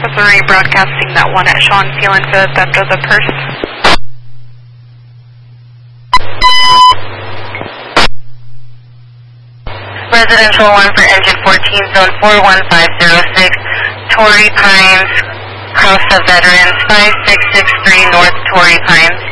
That's rebroadcasting that one at Sean Phelan for the theft of the purse. Residential 1 for engine 14, zone 41506, Torrey Pines, Cross of Veterans, 5663 North Torrey Pines.